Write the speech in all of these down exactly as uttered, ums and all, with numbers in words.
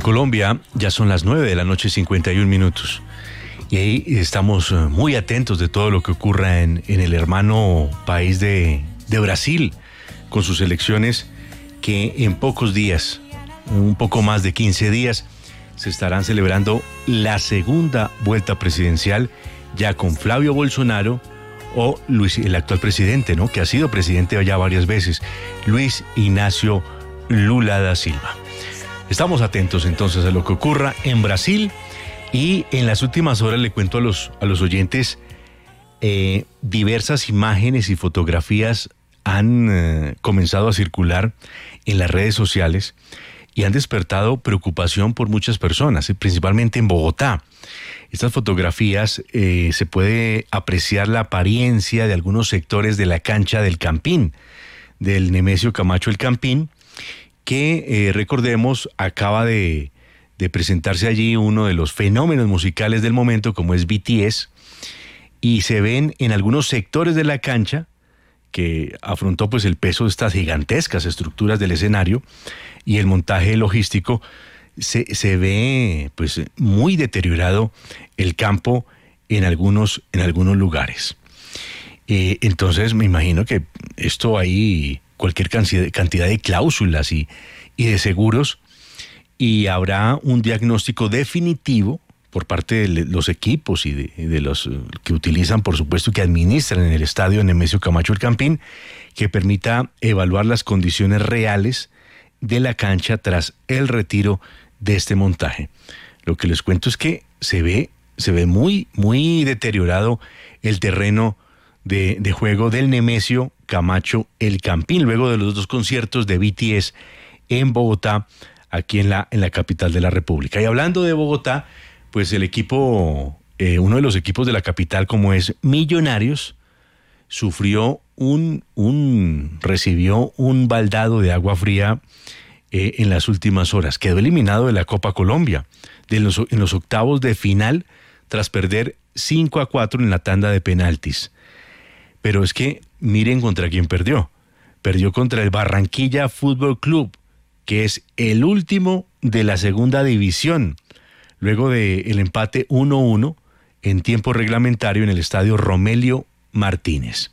Colombia ya son las nueve de la noche, cincuenta y un minutos. Y ahí estamos muy atentos de todo lo que ocurra en, en el hermano país de, de Brasil, con sus elecciones que en pocos días, un poco más de quince días, se estarán celebrando la segunda vuelta presidencial, ya con Flavio Bolsonaro o Luis, el actual presidente, ¿no?, que ha sido presidente ya varias veces, Luis Ignacio Lula da Silva. Estamos atentos entonces a lo que ocurra en Brasil, y en las últimas horas le cuento a los, a los oyentes eh, diversas imágenes y fotografías han eh, comenzado a circular en las redes sociales y han despertado preocupación por muchas personas, principalmente en Bogotá. Estas fotografías eh, se puede apreciar la apariencia de algunos sectores de la cancha del Campín, del Nemesio Camacho El Campín, que eh, recordemos acaba de, de presentarse allí uno de los fenómenos musicales del momento, como es B T S, y se ven en algunos sectores de la cancha que afrontó pues el peso de estas gigantescas estructuras del escenario y el montaje logístico. Se, se ve pues muy deteriorado el campo en algunos, en algunos lugares. Eh, entonces me imagino que esto hay cualquier cantidad de cláusulas y, y de seguros, y habrá un diagnóstico definitivo por parte de los equipos y de, de los que utilizan, por supuesto, que administran en el estadio Nemesio Camacho El Campín, que permita evaluar las condiciones reales de la cancha tras el retiro de este montaje. Lo que les cuento es que se ve, se ve muy, muy deteriorado el terreno de, de juego del Nemesio Camacho El Campín, luego de los dos conciertos de B T S en Bogotá, aquí en la, en la capital de la República. Y hablando de Bogotá, pues el equipo, eh, uno de los equipos de la capital, como es Millonarios, sufrió un, un recibió un baldado de agua fría eh, en las últimas horas. Quedó eliminado de la Copa Colombia, de los, en los octavos de final, tras perder cinco a cuatro en la tanda de penaltis. Pero es que miren contra quién perdió. Perdió contra el Barranquilla Fútbol Club, que es el último de la segunda división, luego del empate uno a uno en tiempo reglamentario en el estadio Romelio Martínez.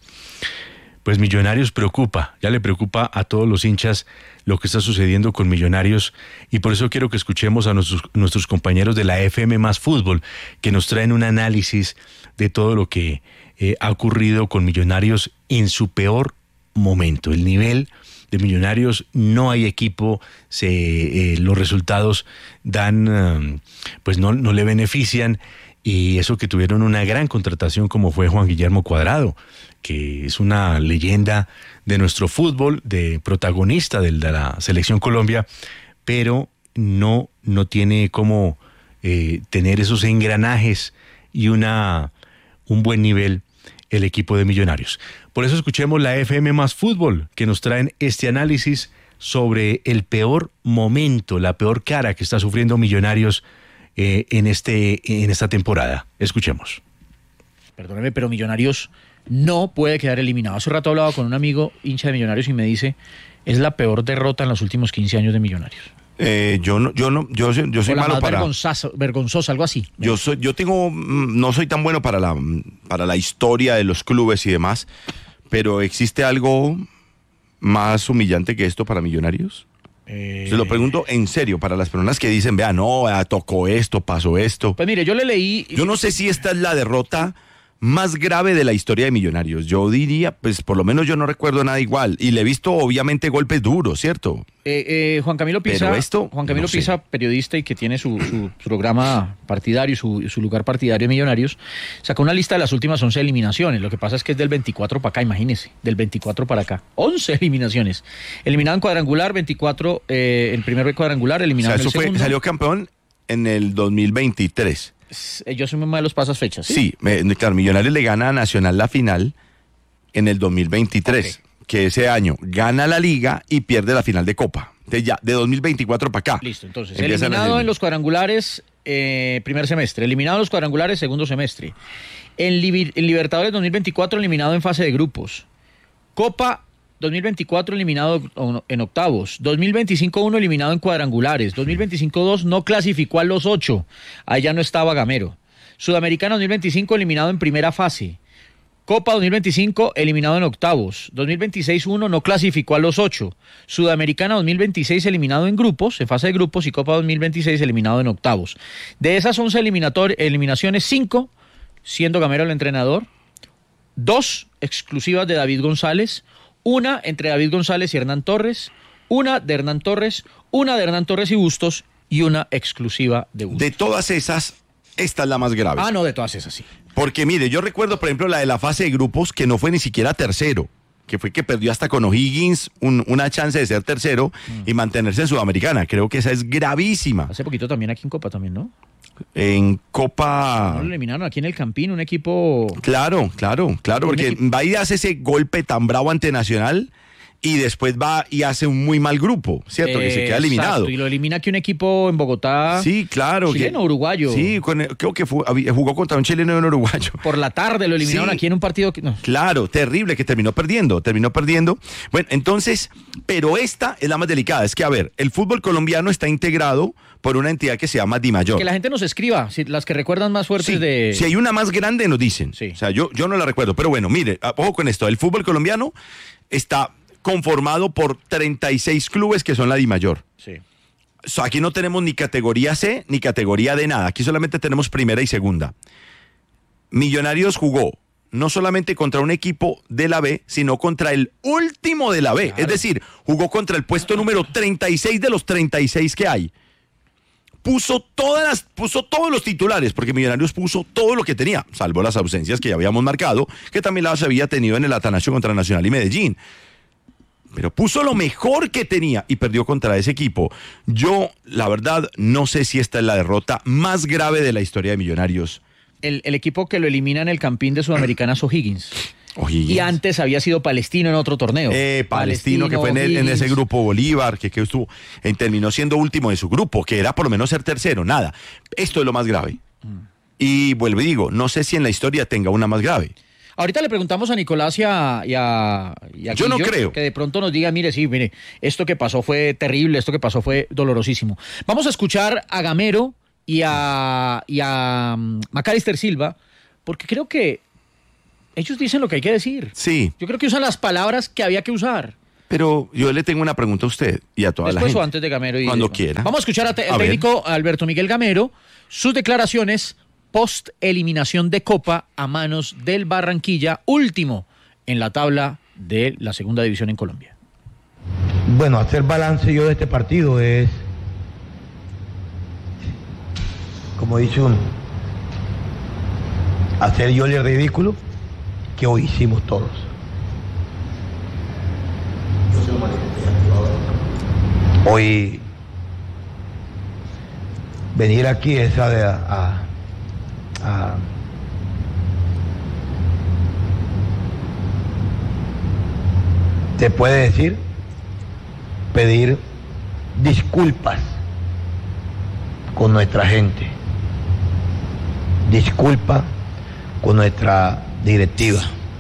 Pues Millonarios preocupa, ya le preocupa a todos los hinchas lo que está sucediendo con Millonarios, y por eso quiero que escuchemos a nuestros, nuestros compañeros de la F M más Fútbol, que nos traen un análisis de todo lo que eh, ha ocurrido con Millonarios en su peor momento. El nivel de Millonarios, no hay equipo, se, eh, los resultados dan, um, pues no, no le benefician, y eso que tuvieron una gran contratación como fue Juan Guillermo Cuadrado, que es una leyenda de nuestro fútbol, de protagonista de la Selección Colombia, pero no, no tiene cómo eh, tener esos engranajes y una, un buen nivel el equipo de Millonarios. Por eso escuchemos la F M más Fútbol, que nos traen este análisis sobre el peor momento, la peor cara que está sufriendo Millonarios eh, en, este, en esta temporada. Escuchemos. Perdóneme, pero Millonarios no puede quedar eliminado. Hace rato hablaba con un amigo hincha de Millonarios y me dice, es la peor derrota en los últimos quince años de Millonarios. Eh, yo no, yo no, yo, yo soy o la malo más para. Vergonzosa, vergonzosa, algo así. Yo soy, yo tengo, no soy tan bueno para la, para la historia de los clubes y demás, pero ¿existe algo más humillante que esto para Millonarios? Eh... Se lo pregunto en serio, para las personas que dicen, vea, no, vea, tocó esto, pasó esto. Pues mire, yo le leí. Yo no sé si esta es la derrota más grave de la historia de Millonarios. Yo diría, pues por lo menos yo no recuerdo nada igual. Y le he visto obviamente golpes duros, ¿cierto? Eh, eh, Juan Camilo Pisa, Pero esto, Juan Camilo no sé. Pisa, periodista y que tiene su, su programa partidario, su, su lugar partidario de Millonarios, sacó una lista de las últimas once eliminaciones. Lo que pasa es que es del veinticuatro para acá, imagínese, del veinticuatro para acá. once eliminaciones. Eliminado en cuadrangular, veinticuatro, eh, el primer cuadrangular, eliminado O sea, en el eso fue, segundo. salió campeón en el dos mil veintitrés. Yo soy muy malo de los pasas fechas, ¿sí? Sí, me, claro, Millonarios le gana a Nacional la final en el dos mil veintitrés, okay, que ese año gana la Liga y pierde la final de Copa. De, ya, de dos mil veinticuatro para acá. Listo, entonces, eliminado en los cuadrangulares eh, primer semestre, eliminado en los cuadrangulares segundo semestre. En, Liber, en Libertadores dos mil veinticuatro eliminado en fase de grupos. Copa dos mil veinticuatro eliminado en octavos, dos mil veinticinco uno eliminado en cuadrangulares, dos mil veinticinco dos no clasificó a los ocho, ahí ya no estaba Gamero. Sudamericana dos mil veinticinco eliminado en primera fase. Copa dos mil veinticinco eliminado en octavos. dos mil veintiséis uno no clasificó a los ocho. Sudamericana dos mil veintiséis eliminado en grupos, en fase de grupos, y Copa dos mil veintiséis eliminado en octavos. De esas once eliminaciones, cinco siendo Gamero el entrenador, dos exclusivas de David González, una entre David González y Hernán Torres, una de Hernán Torres, una de Hernán Torres y Bustos y una exclusiva de Bustos. De todas esas, esta es la más grave. Ah, no, de todas esas sí. Porque mire, yo recuerdo, por ejemplo, la de la fase de grupos, que no fue ni siquiera tercero, que fue que perdió hasta con O'Higgins un, una chance de ser tercero mm. y mantenerse en Sudamericana. Creo que esa es gravísima. Hace poquito también aquí en Copa también, ¿no? En Copa... No lo eliminaron aquí en el Campín, un equipo... Claro, claro, claro, porque equipo... va y hace ese golpe tan bravo ante Nacional y después va y hace un muy mal grupo, ¿cierto? Eh, que se queda eliminado. Exacto, y lo elimina aquí un equipo en Bogotá. Sí, claro. Chileno, que, uruguayo. Sí, con, creo que fue, jugó contra un chileno y un uruguayo. Por la tarde lo eliminaron sí, aquí en un partido que... No. Claro, terrible, que terminó perdiendo, terminó perdiendo. Bueno, entonces, pero esta es la más delicada. Es que, a ver, el fútbol colombiano está integrado por una entidad que se llama DIMAYOR. Que la gente nos escriba, si, las que recuerdan más fuertes sí, de... Si hay una más grande, nos dicen. Sí. O sea, yo, yo no la recuerdo. Pero bueno, mire, ojo con esto. El fútbol colombiano está conformado por treinta y seis clubes que son la DIMAYOR. Sí. O sea, aquí no tenemos ni categoría C ni categoría de nada. Aquí solamente tenemos primera y segunda. Millonarios jugó no solamente contra un equipo de la B, sino contra el último de la B. Claro. Es decir, jugó contra el puesto número treinta y seis de los treinta y seis que hay. Puso todas las, puso todos los titulares, porque Millonarios puso todo lo que tenía, salvo las ausencias que ya habíamos marcado, que también las había tenido en el Atanasio contra Nacional y Medellín. Pero puso lo mejor que tenía y perdió contra ese equipo. Yo, la verdad, no sé si esta es la derrota más grave de la historia de Millonarios. El, el equipo que lo elimina en el Campín de Sudamericana es O'Higgins. O'Higgins. Y antes había sido Palestino en otro torneo. Eh, Palestino, Palestino, que fue en, el, en ese grupo Bolívar, que, que estuvo, en, terminó siendo último de su grupo, que era por lo menos ser tercero, nada. Esto es lo más grave. Mm. Y vuelvo y digo, no sé si en la historia tenga una más grave. Ahorita le preguntamos a Nicolás y a, y a, y a Yo no creo. Que de pronto nos diga, mire, sí, mire, esto que pasó fue terrible, esto que pasó fue dolorosísimo. Vamos a escuchar a Gamero y a, y a Macalister Silva, porque creo que ellos dicen lo que hay que decir. Sí. Yo creo que usan las palabras que había que usar. Pero yo le tengo una pregunta a usted y a toda Después la gente. O antes de Gamero. Y Cuando de... quiera. Vamos a escuchar al te técnico Alberto Miguel Gamero, sus declaraciones post eliminación de Copa a manos del Barranquilla, último en la tabla de la segunda división en Colombia. Bueno, hacer balance yo de este partido es, como dice uno, hacer yo el ridículo que hoy hicimos todos. Hoy venir aquí es a, a Ah, te puede decir pedir disculpas con nuestra gente, disculpa con nuestra directiva,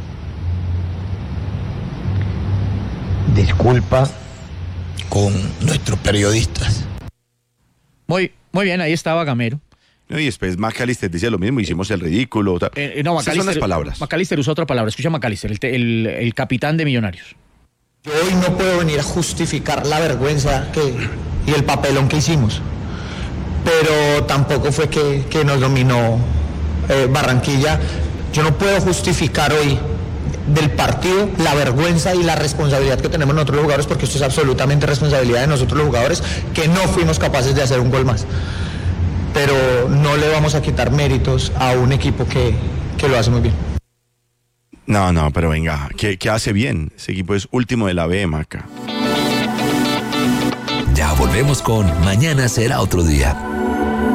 disculpa con nuestros periodistas. Muy, muy bien, ahí estaba Gamero. Y después Macalister dice lo mismo, hicimos el ridículo. Eh, no, Macalister, Esas son las palabras. Macalister usó otra palabra. Escucha Macalister, el, el, el capitán de Millonarios. Yo hoy no puedo venir a justificar la vergüenza que, y el papelón que hicimos, pero tampoco fue que, que nos dominó eh, Barranquilla. Yo no puedo justificar hoy del partido la vergüenza y la responsabilidad que tenemos nosotros los jugadores, porque esto es absolutamente responsabilidad de nosotros los jugadores, que no fuimos capaces de hacer un gol más. Pero no le vamos a quitar méritos a un equipo que, que lo hace muy bien. No, no, pero venga, que, que hace bien. Ese equipo es último de la B, Maca. Ya volvemos con Mañana será otro día.